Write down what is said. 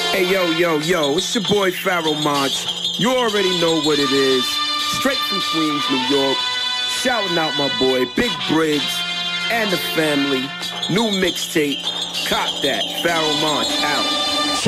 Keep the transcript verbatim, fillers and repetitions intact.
Hey, yo, yo, yo, it's your boy Pharoah Monch. You already know what it is. Straight from Queens, New York. Shouting out my boy, Big Briggs, and the family. New mixtape. Cop that. Pharoah Monch out.